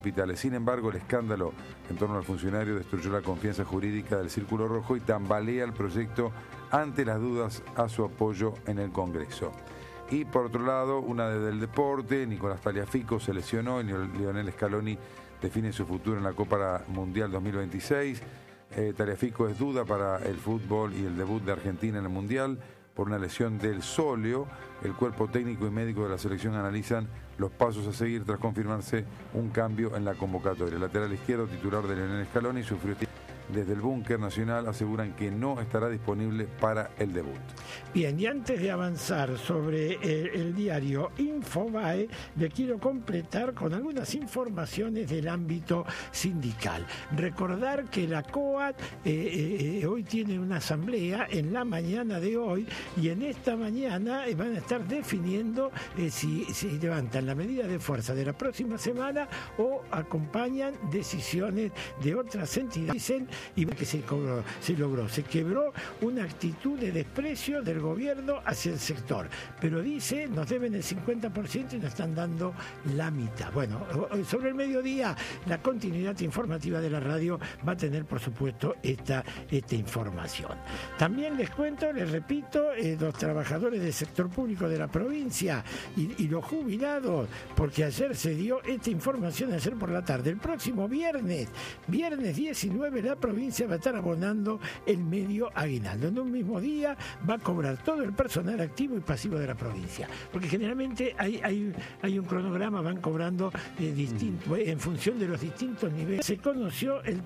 hospitales. Sin embargo, el escándalo en torno al funcionario destruyó la confianza jurídica del Círculo Rojo y tambalea el proyecto ante las dudas a su apoyo en el Congreso. Y por otro lado, una del deporte, Nicolás Tagliafico se lesionó y Lionel Scaloni define su futuro en la Copa Mundial 2026. Tagliafico es duda para el fútbol y el debut de Argentina en el Mundial por una lesión del sóleo. El cuerpo técnico y médico de la selección analizan los pasos a seguir tras confirmarse un cambio en la convocatoria. El lateral izquierdo, titular de Lionel Scaloni, sufrió desde el búnker nacional, aseguran que no estará disponible para el debut. Bien, y antes de avanzar sobre el diario Infobae, le quiero completar con algunas informaciones del ámbito sindical. Recordar que la COAT hoy tiene una asamblea en la mañana de hoy, y en esta mañana van a estar definiendo si levantan la medida de fuerza de la próxima semana o acompañan decisiones de otras entidades. Y que se logró, se quebró una actitud de desprecio del gobierno hacia el sector, pero dice, nos deben el 50% y nos están dando la mitad. Bueno, sobre el mediodía, la continuidad informativa de la radio va a tener, por supuesto, esta información. También les cuento, les repito, los trabajadores del sector público de la provincia y los jubilados, porque ayer se dio esta información, ayer por la tarde. El próximo viernes 19, la provincia va a estar abonando el medio aguinaldo. En un mismo día va a cobrar todo el personal activo y pasivo de la provincia, porque generalmente hay un cronograma, van cobrando en función de los distintos niveles. Se conoció el